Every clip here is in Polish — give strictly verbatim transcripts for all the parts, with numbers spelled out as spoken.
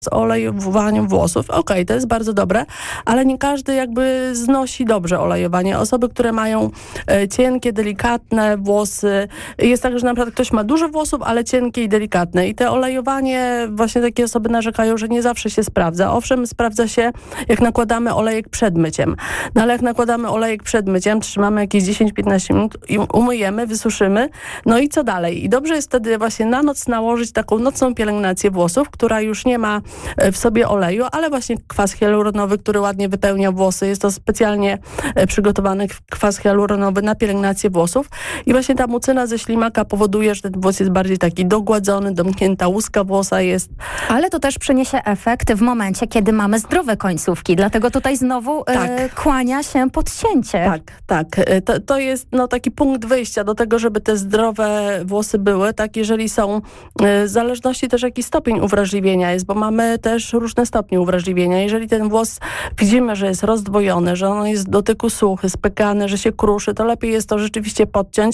z olejowaniem włosów. Okej, okay, to jest bardzo dobre, ale nie każdy jakby znosi dobrze olejowanie. Osoby, które mają e, cienkie, delikatne włosy. Jest tak, że na przykład ktoś ma dużo włosów, ale cienkie i delikatne. I te olejowanie, właśnie takie osoby narzekają, że nie zawsze się sprawdza. Owszem, sprawdza się, jak nakładamy olejek przed myciem. No ale jak nakładamy olejek przed myciem, trzymamy jakieś dziesięć piętnaście minut i umyjemy, wysuszymy. No i co dalej? I dobrze jest wtedy właśnie na noc nałożyć taką nocną pielęgnację włosów, która już nie ma w sobie oleju, ale właśnie kwas hialuronowy, który ładnie wypełnia włosy. Jest to specjalnie przygotowany kwas hialuronowy na pielęgnację włosów. I właśnie ta mucyna ze ślimaka powoduje, że ten włos jest bardziej taki dogładzony, domknięta łuska włosa jest. Ale to też przyniesie efekt w momencie, kiedy mamy zdrowe końcówki. Dlatego tutaj znowu tak. e, kłania się podcięcie. Tak, tak. To, to jest no, taki punkt wyjścia do tego, żeby te zdrowe włosy były. Tak, jeżeli są w zależności też jaki stopień uwrażliwienia jest, bo mamy też różne stopnie uwrażliwienia. Jeżeli ten włos widzimy, że jest rozdwojony, że on jest w dotyku suchy, spykany, że się kruszy, to lepiej jest to rzeczywiście podciąć.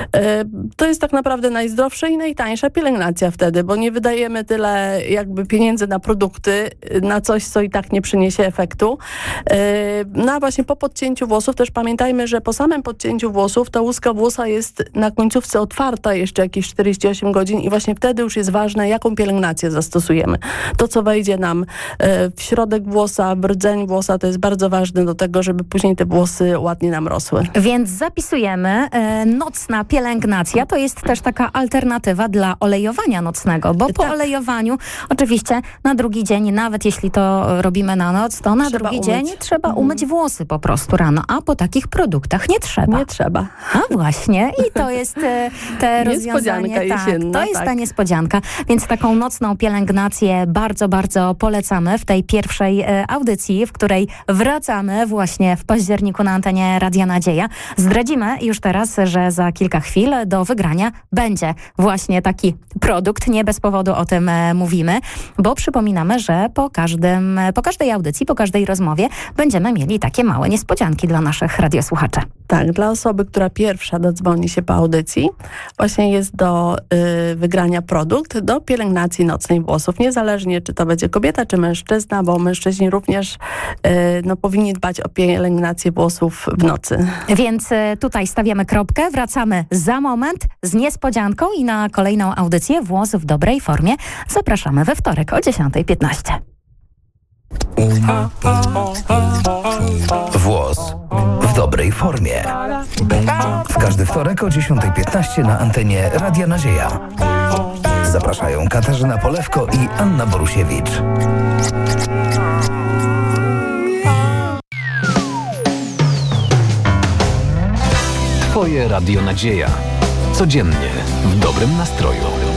To jest tak naprawdę najzdrowsza i najtańsza pielęgnacja wtedy, bo nie wydajemy tyle jakby pieniędzy na produkty, na coś, co i tak nie przyniesie efektu. No a właśnie po podcięciu włosów też pamiętajmy, że po samym podcięciu włosów ta łuska włosa jest na końcówce otwarta jeszcze jakieś czterdzieści osiem godzin i właśnie wtedy już jest ważne, jaką pielęgnację zastosujemy. To, co wejdzie nam w środek włosa, w rdzeń włosa, to jest bardzo ważne do tego, żeby później te włosy ładnie nam rosły. Więc zapisujemy. E, nocna pielęgnacja to jest też taka alternatywa dla olejowania nocnego, bo po tak. olejowaniu oczywiście na drugi dzień, nawet jeśli to robimy na noc, to na trzeba drugi umyć. dzień trzeba mhm. umyć włosy po prostu rano, a po takich produktach nie trzeba. Nie trzeba. A właśnie i to jest e, te rozwiązanie. Jesienna, tak, to jest tak. ta niespodzianka. Więc taką nocną pielęgnację bardzo, bardzo polecamy w tej pierwszej e, audycji, w której wracamy właśnie w październiku na antenie Radia Nadzieja. Zdradzimy już teraz, że za kilka chwil do wygrania będzie właśnie taki produkt. Nie bez powodu o tym e, mówimy, bo przypominamy, że po każdym, po każdej audycji, po każdej rozmowie będziemy mieli takie małe niespodzianki dla naszych radiosłuchaczy. Tak, dla osoby, która pierwsza dodzwoni się po audycji, właśnie jest do y, wygrania produkt do pielęgnacji nocnej włosów. Niezależnie, czy to będzie kobieta, czy mężczyzna, bo mężczyźni również y, no, powinni dbać o pielęgnację włosów w nocy. Więc y, tutaj stawiamy kropkę, wracamy za moment z niespodzianką i na kolejną audycję Włos w dobrej formie zapraszamy we wtorek o dziesiąta piętnaście. Włos w dobrej formie. W każdy wtorek o dziesiąta piętnaście na antenie Radia Nadzieja. Zapraszają Katarzyna Polewko i Anna Borusiewicz. Twoje Radio Nadzieja. Codziennie w dobrym nastroju.